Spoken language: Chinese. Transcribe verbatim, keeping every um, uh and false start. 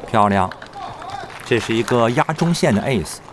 漂亮，这是一个压中线的 ace。